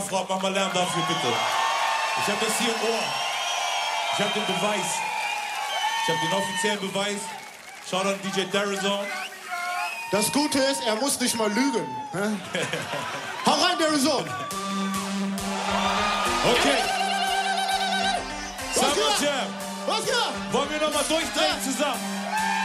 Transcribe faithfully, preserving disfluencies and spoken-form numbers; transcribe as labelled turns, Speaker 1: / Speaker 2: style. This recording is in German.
Speaker 1: Afrop, mach mal Lärm dafür, bitte. Ich habe das hier im Ohr. Ich habe den Beweis. Ich habe den offiziellen Beweis. Schaut an D J Darazon.
Speaker 2: Das Gute ist, er muss nicht mal lügen. Hau rein, Darazon!
Speaker 1: Okay.
Speaker 2: Was
Speaker 1: Summer
Speaker 2: geht?
Speaker 1: Jam.
Speaker 2: Was geht?
Speaker 1: Wollen wir nochmal durchdrehen zusammen?